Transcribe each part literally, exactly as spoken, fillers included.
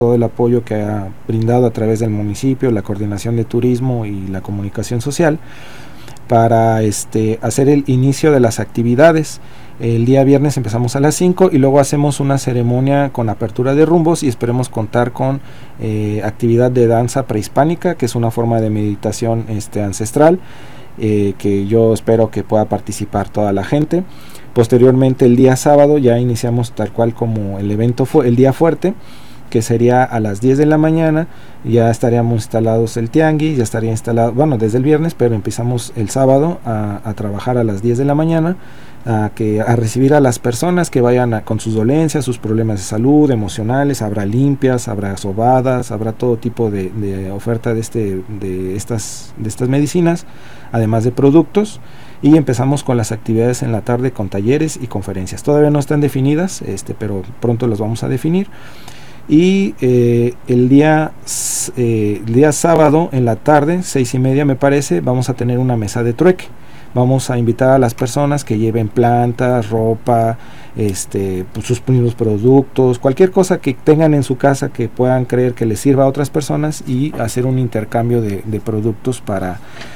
todo el apoyo que ha brindado a través del municipio, la coordinación de turismo y la comunicación social para este, hacer el inicio de las actividades. El día viernes empezamos a las cinco y luego hacemos una ceremonia con apertura de rumbos y esperemos contar con eh, actividad de danza prehispánica, que es una forma de meditación este, ancestral, eh, que yo espero que pueda participar toda la gente. Posteriormente, el día sábado ya iniciamos tal cual como el evento fue el día fuerte, que sería a las diez de la mañana. Ya estaríamos instalados el tianguis, ya estaría instalado, bueno, desde el viernes, pero empezamos el sábado a, a trabajar a las diez de la mañana, a, que, a recibir a las personas que vayan a, con sus dolencias, sus problemas de salud, emocionales. Habrá limpias, habrá sobadas, habrá todo tipo de, de oferta de, este, de, estas, de estas medicinas, además de productos. Y empezamos con las actividades en la tarde con talleres y conferencias. Todavía no están definidas, este, pero pronto las vamos a definir. Y eh, el día eh, el día sábado en la tarde, seis y media me parece, vamos a tener una mesa de trueque. Vamos a invitar a las personas que lleven plantas, ropa, este, pues sus primeros productos, cualquier cosa que tengan en su casa que puedan creer que les sirva a otras personas, y hacer un intercambio de, de productos para,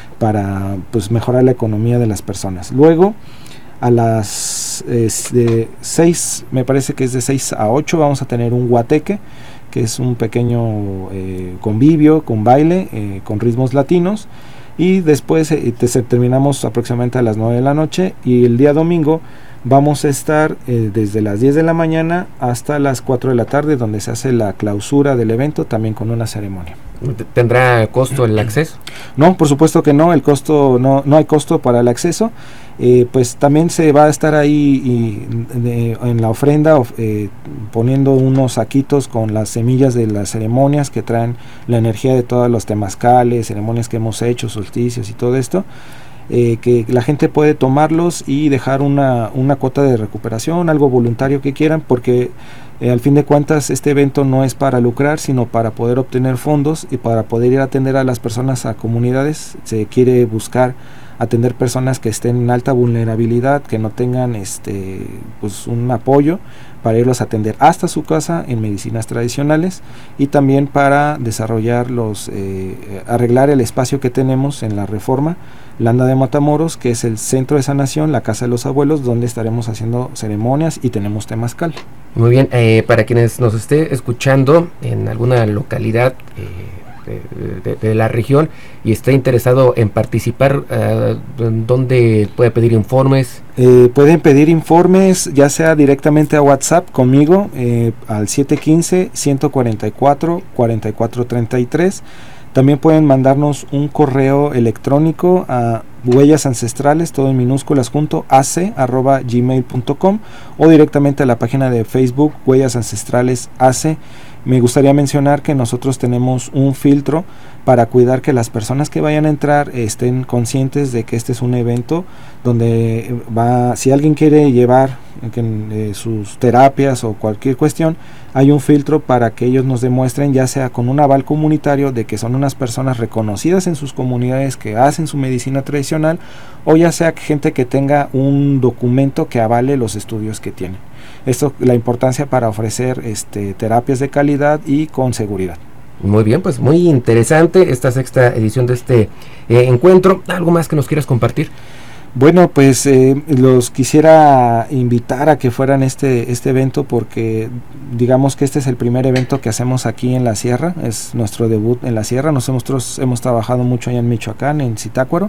para pues, mejorar la economía de las personas. Luego, a las eh, de seis, me parece que es de seis a ocho, vamos a tener un guateque, que es un pequeño eh, convivio con baile, eh, con ritmos latinos, y después eh, te, terminamos aproximadamente a las nueve de la noche, y el día domingo vamos a estar eh, desde las diez de la mañana hasta las cuatro de la tarde, donde se hace la clausura del evento, también con una ceremonia. ¿Tendrá costo el acceso? No, por supuesto que no, el costo no, no hay costo para el acceso. Eh, pues también se va a estar ahí y, de, en la ofrenda eh, poniendo unos saquitos con las semillas de las ceremonias que traen la energía de todos los temazcales, ceremonias que hemos hecho, solsticios y todo esto, eh, que la gente puede tomarlos y dejar una, una cuota de recuperación, algo voluntario que quieran, porque eh, al fin de cuentas este evento no es para lucrar, sino para poder obtener fondos y para poder ir a atender a las personas, a comunidades. Se quiere buscar atender personas que estén en alta vulnerabilidad, que no tengan este pues un apoyo, para irlos a atender hasta su casa en medicinas tradicionales, y también para desarrollar los eh, arreglar el espacio que tenemos en la Reforma Landa de Matamoros, que es el centro de sanación, la casa de los abuelos, donde estaremos haciendo ceremonias y tenemos temazcal. Muy bien, eh, para quienes nos esté escuchando en alguna localidad eh, De, de, de la región y está interesado en participar, uh, ¿dónde puede pedir informes? Eh, pueden pedir informes ya sea directamente a WhatsApp conmigo eh, al siete uno cinco, uno cuatro cuatro, cuatro cuatro tres tres. También pueden mandarnos un correo electrónico a huellas ancestrales, todo en minúsculas junto, ac arroba gmail punto com, o directamente a la página de Facebook Huellas Ancestrales A C. Me gustaría mencionar que nosotros tenemos un filtro para cuidar que las personas que vayan a entrar estén conscientes de que este es un evento donde va, si alguien quiere llevar eh, sus terapias o cualquier cuestión, hay un filtro para que ellos nos demuestren, ya sea con un aval comunitario de que son unas personas reconocidas en sus comunidades que hacen su medicina tradicional, o ya sea gente que tenga un documento que avale los estudios que tienen. Esto, la importancia para ofrecer este, terapias de calidad y con seguridad. Muy bien, pues muy interesante esta sexta edición de este eh, encuentro. ¿Algo más que nos quieras compartir? Bueno, pues eh, los quisiera invitar a que fueran este este evento, porque digamos que este es el primer evento que hacemos aquí en la Sierra, es nuestro debut en la Sierra. Nosotros hemos trabajado mucho allá en Michoacán, en Zitácuaro,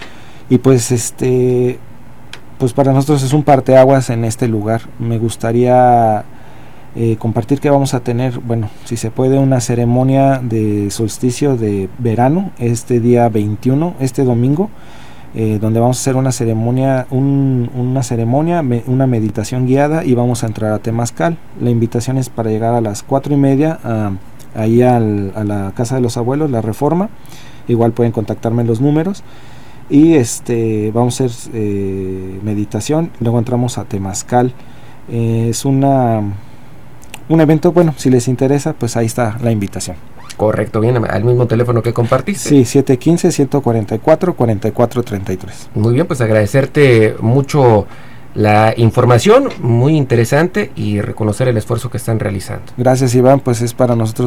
y pues este pues para nosotros es un parteaguas en este lugar. Me gustaría eh, compartir que vamos a tener, bueno, si se puede, una ceremonia de solsticio de verano este día veintiuno, este domingo, eh, donde vamos a hacer una ceremonia, un, una ceremonia, me, una meditación guiada, y vamos a entrar a temazcal. La invitación es para llegar a las cuatro y media a, ahí al, a la casa de los abuelos, la Reforma. Igual pueden contactarme en los números. Y este vamos a hacer eh, meditación, luego entramos a temazcal. Eh, es una un evento, bueno, si les interesa, pues ahí está la invitación. Correcto, bien, al mismo teléfono que compartiste. Sí, siete uno cinco, uno cuatro cuatro, cuatro cuatro tres tres. Muy bien, pues agradecerte mucho la información, muy interesante, y reconocer el esfuerzo que están realizando. Gracias, Iván, pues es para nosotros